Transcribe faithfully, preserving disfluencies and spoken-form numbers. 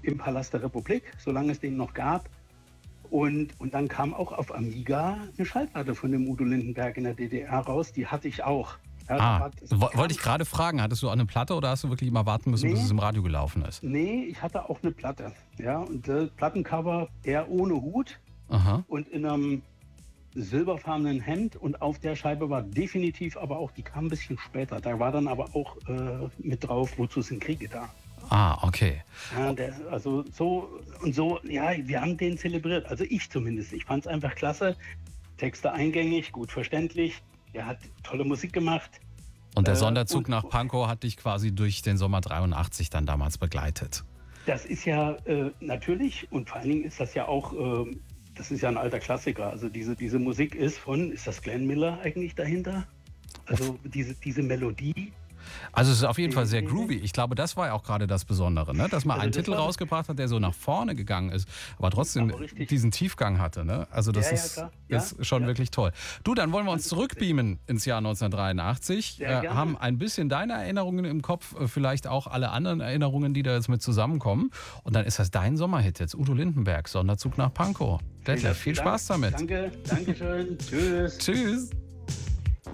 im Palast der Republik, solange es den noch gab. Und, und dann kam auch auf Amiga eine Schallplatte von dem Udo Lindenberg in der D D R raus. Die hatte ich auch. Ja, Ah, wo- wollte ich gerade fragen, hattest du auch eine Platte oder hast du wirklich mal warten müssen, Nee. bis es im Radio gelaufen ist? Nee, ich hatte auch eine Platte. Ja, und das Plattencover eher ohne Hut Aha. und in einem silberfarbenen Hemd. Und auf der Scheibe war definitiv aber auch, die kam ein bisschen später. Da war dann aber auch äh, mit drauf, wozu sind Kriege da. Ah, okay. Ja, der, also so und so, ja, wir haben den zelebriert. Also ich zumindest. Ich fand es einfach klasse. Texte eingängig, gut verständlich. Er hat tolle Musik gemacht. Und der Äh, Sonderzug und- nach Pankow hat dich quasi durch den Sommer dreiundachtzig dann damals begleitet. Das ist ja äh, natürlich und vor allen Dingen ist das ja auch, äh, das ist ja ein alter Klassiker. Also diese, diese Musik ist von, ist das Glenn Miller eigentlich dahinter? Also diese, diese Melodie. Also es ist auf jeden Fall sehr groovy. Ich glaube, das war ja auch gerade das Besondere, ne? Dass man Also einen das Titel war- rausgebracht hat, der so nach vorne gegangen ist, aber trotzdem Aber richtig. diesen Tiefgang hatte. Ne? Also das Ja, ja, ist, klar. Ja, ist schon ja. wirklich toll. Du, dann wollen wir uns zurückbeamen ins Jahr neunzehnhundertdreiundachtzig. Sehr Äh, gerne. haben ein bisschen deine Erinnerungen im Kopf, äh, vielleicht auch alle anderen Erinnerungen, die da jetzt mit zusammenkommen. Und dann ist das dein Sommerhit jetzt. Udo Lindenberg, Sonderzug nach Pankow. Detlef, viel Spaß damit. Danke, danke schön. Tschüss. Tschüss.